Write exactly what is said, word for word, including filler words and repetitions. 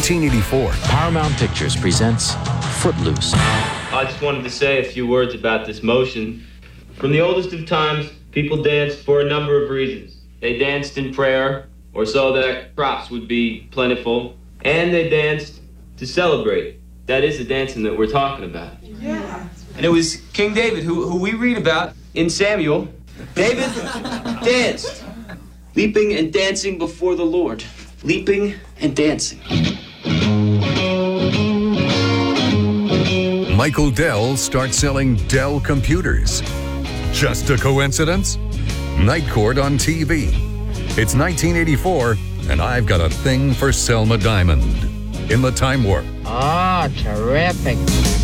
nineteen eighty-four. Paramount Pictures presents Footloose. I just wanted to say a few words about this motion. From the oldest of times, people danced for a number of reasons. They danced in prayer, or so that crops would be plentiful, and they danced to celebrate. That is the dancing that we're talking about. Yeah. And it was King David, who, who we read about in Samuel. David danced, leaping and dancing before the Lord. Leaping and dancing. Michael Dell starts selling Dell computers. Just a coincidence? Night Court on T V. It's nineteen eighty-four, and I've got a thing for Selma Diamond. In the Time Warp. Oh, terrific.